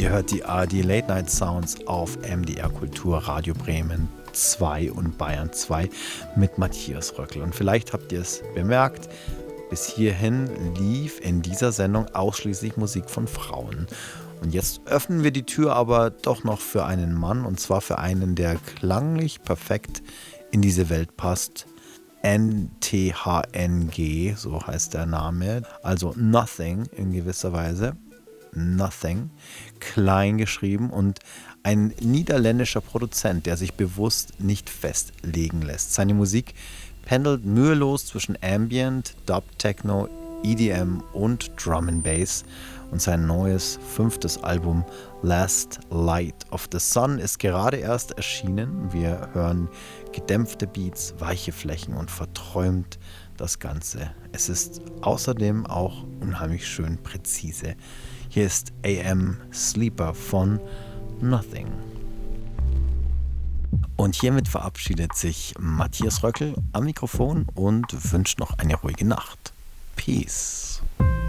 Ihr hört die ARD Late Night Sounds auf MDR Kultur, Radio Bremen 2 und Bayern 2 mit Matthias Röckl. Und vielleicht habt ihr es bemerkt, bis hierhin lief in dieser Sendung ausschließlich Musik von Frauen. Und jetzt öffnen wir die Tür aber doch noch für einen Mann, und zwar für einen, der klanglich perfekt in diese Welt passt. NTHNG, so heißt der Name, also Nothing in gewisser Weise. Nothing, klein geschrieben, und ein niederländischer Produzent, der sich bewusst nicht festlegen lässt. Seine Musik pendelt mühelos zwischen Ambient, Dub, Techno, EDM und Drum and Bass, und sein neues 5. Album Last Light of the Sun ist gerade erst erschienen. Wir hören gedämpfte Beats, weiche Flächen und verträumt das Ganze. Es ist außerdem auch unheimlich schön präzise. Hier ist AM Sleeper von Nothing. Und hiermit verabschiedet sich Matthias Röckl am Mikrofon und wünscht noch eine ruhige Nacht. Peace.